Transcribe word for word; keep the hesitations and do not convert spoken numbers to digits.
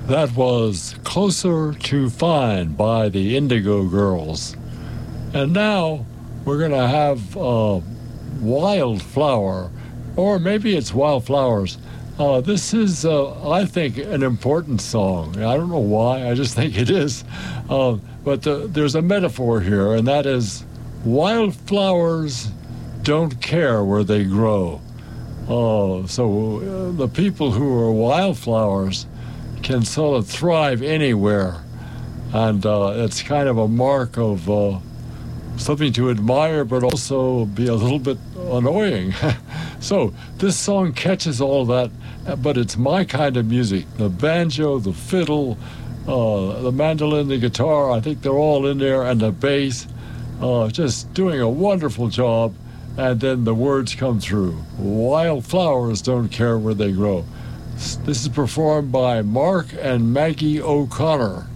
That was Closer to Fine by the Indigo Girls. And now we're going to have uh, Wildflower, or maybe it's Wildflowers. Uh, this is, uh, I think, an important song. I don't know why, I just think it is. Uh, but the, there's a metaphor here, and that is wildflowers don't care where they grow. Uh, so uh, the people who are wildflowers can sort of thrive anywhere. And uh, it's kind of a mark of uh, something to admire, but also be a little bit annoying. So this song catches all that, but it's my kind of music. The banjo, the fiddle, uh, the mandolin, the guitar, I think they're all in there, and the bass, uh, just doing a wonderful job. And then the words come through. Wildflowers don't care where they grow. This is performed by Mark and Maggie O'Connor.